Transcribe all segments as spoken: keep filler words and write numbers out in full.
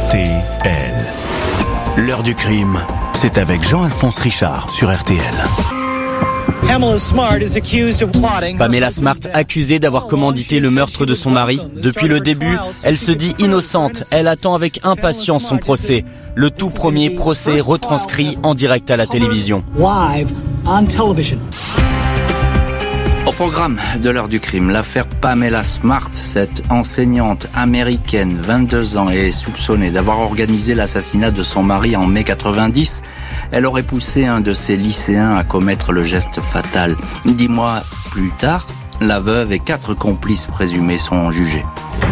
T L. L'heure du crime, c'est avec Jean-Alphonse Richard sur R T L. Pamela Smart, accusée d'avoir commandité le meurtre de son mari. Depuis le début, elle se dit innocente. Elle attend avec impatience son procès. Le tout premier procès retranscrit en direct à la télévision. Live on television. Au programme de l'heure du crime, l'affaire Pamela Smart, cette enseignante américaine, vingt-deux ans, est soupçonnée d'avoir organisé l'assassinat de son mari en mai quatre-vingt-dix. Elle aurait poussé un de ses lycéens à commettre le geste fatal. Dix mois plus tard, la veuve et quatre complices présumés sont jugés.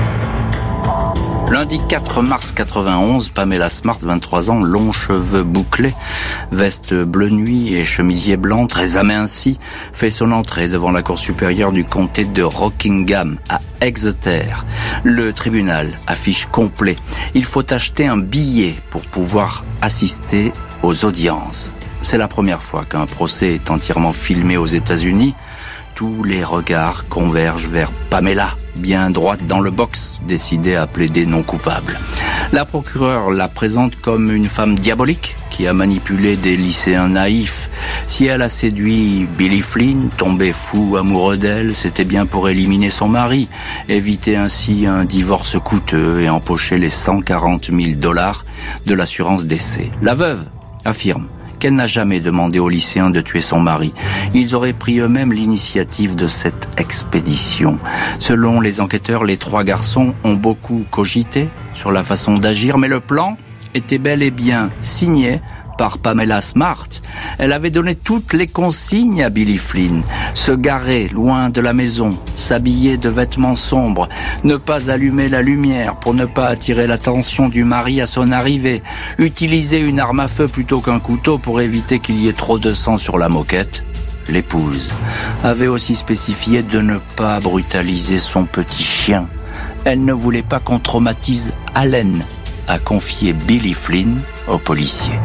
Lundi quatre mars quatre-vingt-onze, Pamela Smart, vingt-trois ans, longs cheveux bouclés, veste bleu nuit et chemisier blanc, très aminci, fait son entrée devant la cour supérieure du comté de Rockingham, à Exeter. Le tribunal affiche complet. Il faut acheter un billet pour pouvoir assister aux audiences. C'est la première fois qu'un procès est entièrement filmé aux États-Unis. Tous les regards convergent vers Pamela, bien droite dans le box, décidée à plaider non coupable. La procureure la présente comme une femme diabolique qui a manipulé des lycéens naïfs. Si elle a séduit Billy Flynn, tombé fou amoureux d'elle, c'était bien pour éliminer son mari, éviter ainsi un divorce coûteux et empocher les cent quarante mille dollars de l'assurance décès. La veuve affirme qu'elle n'a jamais demandé aux lycéens de tuer son mari. Ils auraient pris eux-mêmes l'initiative de cette expédition. Selon les enquêteurs, les trois garçons ont beaucoup cogité sur la façon d'agir, mais le plan était bel et bien signé par Pamela Smart. Elle avait donné toutes les consignes à Billy Flynn. Se garer loin de la maison, s'habiller de vêtements sombres, ne pas allumer la lumière pour ne pas attirer l'attention du mari à son arrivée, utiliser une arme à feu plutôt qu'un couteau pour éviter qu'il y ait trop de sang sur la moquette. L'épouse avait aussi spécifié de ne pas brutaliser son petit chien. Elle ne voulait pas qu'on traumatise Allen, a confié Billy Flynn aux policiers.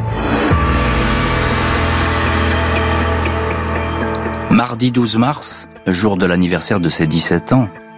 Mardi douze mars, jour de l'anniversaire de ses dix-sept ans,